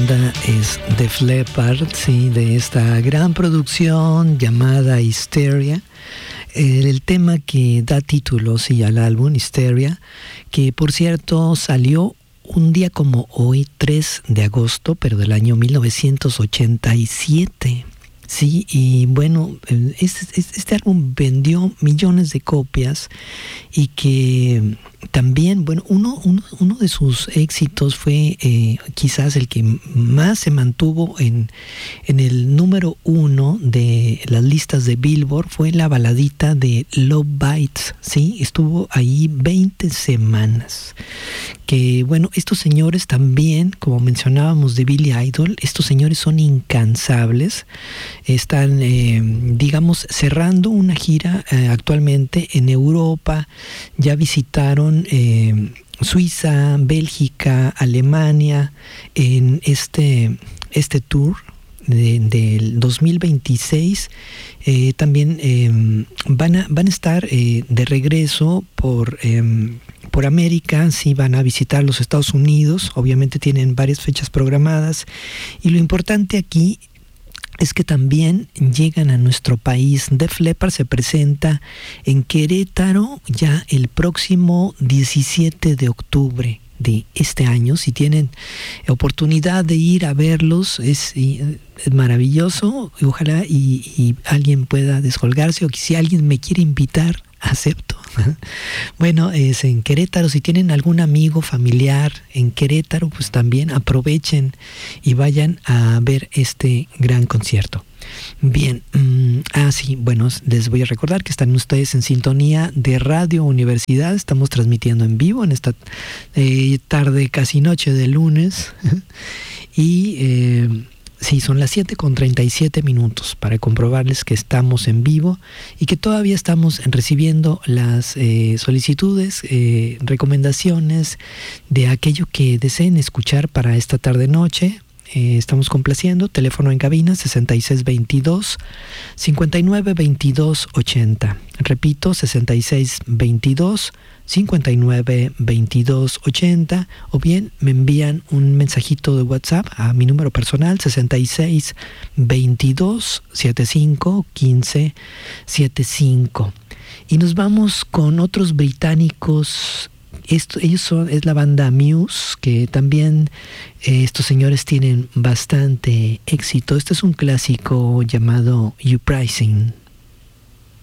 banda es Def Leppard, sí, de esta gran producción llamada Hysteria. El tema que da título, sí, al álbum Hysteria, que por cierto salió un día como hoy, 3 de agosto, pero del año 1987. Sí, y bueno, este álbum vendió millones de copias y que también, bueno, uno de sus éxitos fue quizás el que más se mantuvo en el número 1 de las listas de Billboard, fue la baladita de Love Bites, ¿sí? Estuvo ahí 20 semanas. Que bueno, estos señores también, como mencionábamos de Billy Idol, estos señores son incansables. Están, digamos, cerrando una gira actualmente en Europa. Ya visitaron Suiza, Bélgica, Alemania en este tour del 2026. También van a estar de regreso por América. Sí, van a visitar los Estados Unidos. Obviamente tienen varias fechas programadas, y lo importante aquí es que también llegan a nuestro país. Def Leppard se presenta en Querétaro ya el próximo 17 de octubre de este año. Si tienen oportunidad de ir a verlos, es maravilloso. Ojalá y alguien pueda descolgarse, o que si alguien me quiere invitar, acepto. Bueno, es en Querétaro. Si tienen algún amigo, familiar en Querétaro, pues también aprovechen y vayan a ver este gran concierto. Bien, sí, bueno, les voy a recordar que están ustedes en sintonía de Radio Universidad. Estamos transmitiendo en vivo en esta tarde, casi noche de lunes. Y sí, son las 7:37 para comprobarles que estamos en vivo y que todavía estamos recibiendo las solicitudes, recomendaciones de aquello que deseen escuchar para esta tarde-noche. Estamos complaciendo. Teléfono en cabina 6622-592280. Repito, 6622-592280. O bien me envían un mensajito de WhatsApp a mi número personal 6622-751575. Y nos vamos con otros británicos. Es la banda Muse, que también estos señores tienen bastante éxito. Este es un clásico llamado Uprising.